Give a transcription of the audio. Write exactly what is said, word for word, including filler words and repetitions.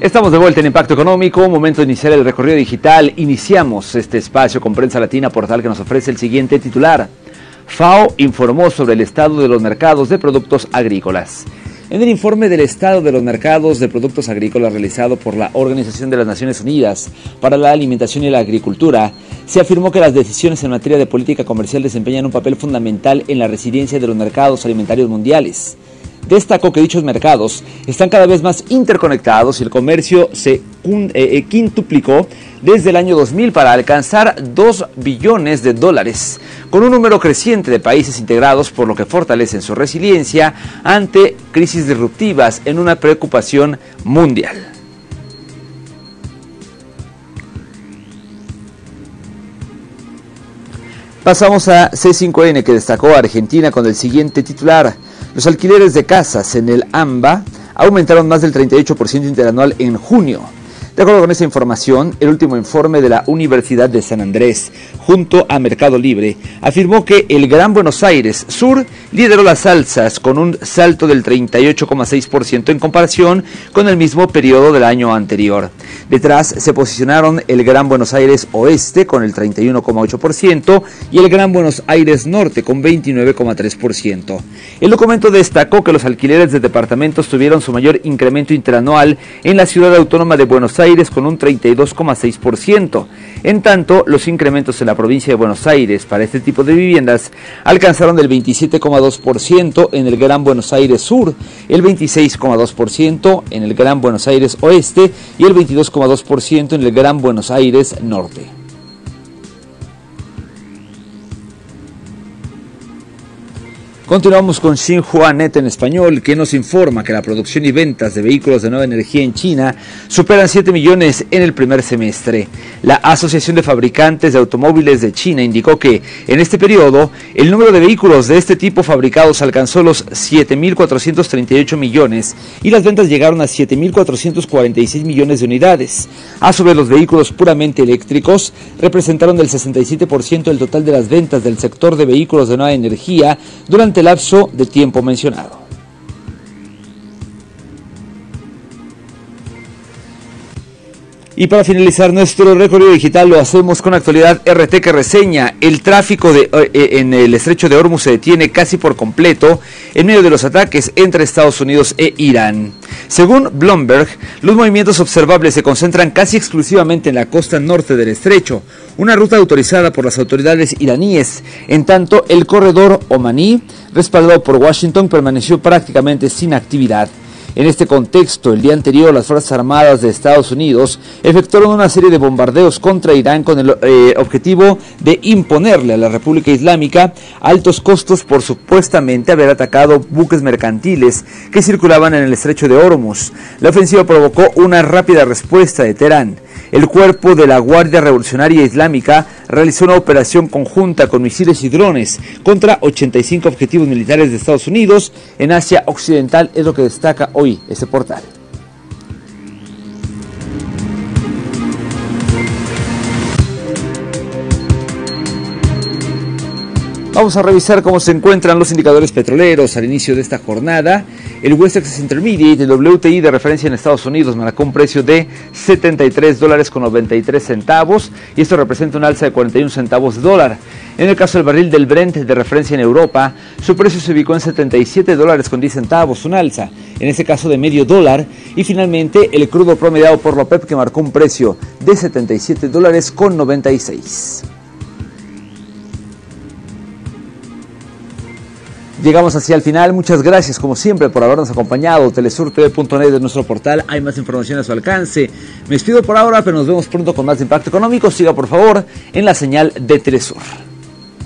Estamos de vuelta en Impacto Económico, momento de iniciar el recorrido digital. Iniciamos este espacio con Prensa Latina, portal que nos ofrece el siguiente titular. FAO informó sobre el estado de los mercados de productos agrícolas. En el informe del estado de los mercados de productos agrícolas realizado por la Organización de las Naciones Unidas para la Alimentación y la Agricultura, se afirmó que las decisiones en materia de política comercial desempeñan un papel fundamental en la resiliencia de los mercados alimentarios mundiales. Destacó que dichos mercados están cada vez más interconectados y el comercio se eh, quintuplicó desde el año dos mil para alcanzar dos billones de dólares, con un número creciente de países integrados, por lo que fortalecen su resiliencia ante crisis disruptivas en una preocupación mundial. Pasamos a C cinco N, que destacó a Argentina con el siguiente titular. Los alquileres de casas en el AMBA aumentaron más del treinta y ocho por ciento interanual en junio. De acuerdo con esa información, el último informe de la Universidad de San Andrés, junto a Mercado Libre, afirmó que el Gran Buenos Aires Sur lideró las alzas con un salto del treinta y ocho coma seis por ciento en comparación con el mismo periodo del año anterior. Detrás se posicionaron el Gran Buenos Aires Oeste con el treinta y uno coma ocho por ciento y el Gran Buenos Aires Norte con veintinueve coma tres por ciento. El documento destacó que los alquileres de departamentos tuvieron su mayor incremento interanual en la ciudad autónoma de Buenos Aires con un treinta y dos coma seis por ciento. En tanto, los incrementos en la provincia de Buenos Aires para este tipo de viviendas alcanzaron del veintisiete coma dos por ciento en el Gran Buenos Aires Sur, el veintiséis coma dos por ciento en el Gran Buenos Aires Oeste y el veintidós coma dos por ciento en el Gran Buenos Aires Norte. Continuamos con Xinhua Net en español, que nos informa que la producción y ventas de vehículos de nueva energía en China superan siete millones en el primer semestre. La Asociación de Fabricantes de Automóviles de China indicó que en este periodo el número de vehículos de este tipo fabricados alcanzó los siete mil cuatrocientos treinta y ocho millones y las ventas llegaron a siete mil cuatrocientos cuarenta y seis millones de unidades. A su vez, los vehículos puramente eléctricos representaron el sesenta y siete por ciento del total de las ventas del sector de vehículos de nueva energía durante el lapso de tiempo mencionado. Y para finalizar nuestro recorrido digital lo hacemos con Actualidad R T, que reseña el tráfico de, eh, en el estrecho de Hormuz se detiene casi por completo en medio de los ataques entre Estados Unidos e Irán. Según Bloomberg, los movimientos observables se concentran casi exclusivamente en la costa norte del estrecho, una ruta autorizada por las autoridades iraníes. En tanto, el corredor omaní, respaldado por Washington, permaneció prácticamente sin actividad. En este contexto, el día anterior, las Fuerzas Armadas de Estados Unidos efectuaron una serie de bombardeos contra Irán con el eh, objetivo de imponerle a la República Islámica altos costos por supuestamente haber atacado buques mercantiles que circulaban en el estrecho de Hormuz. La ofensiva provocó una rápida respuesta de Teherán. El cuerpo de la Guardia Revolucionaria Islámica realizó una operación conjunta con misiles y drones contra ochenta y cinco objetivos militares de Estados Unidos en Asia Occidental, es lo que destaca hoy este portal. Vamos a revisar cómo se encuentran los indicadores petroleros al inicio de esta jornada. El West Texas Intermediate, el W T I de referencia en Estados Unidos, marcó un precio de setenta y tres dólares con noventa y tres centavos y esto representa un alza de cuarenta y uno centavos de dólar. En el caso del barril del Brent de referencia en Europa, su precio se ubicó en setenta y siete dólares con diez centavos, un alza, en ese caso de medio dólar. Y finalmente el crudo promediado por la OPEP, que marcó un precio de setenta y siete dólares con noventa y seis. Llegamos hacia el final. Muchas gracias como siempre por habernos acompañado. Telesur T V punto net es nuestro portal, hay más información a su alcance. Me despido por ahora, pero nos vemos pronto con más de Impacto Económico. Siga por favor en la señal de Telesur.